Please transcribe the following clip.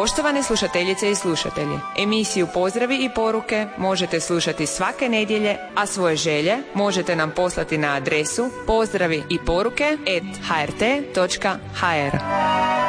Poštovane slušateljice i slušatelji, emisiju Pozdravi i poruke možete slušati svake nedjelje, a svoje želje možete nam poslati na adresu pozdraviiporuke@hrt.hr.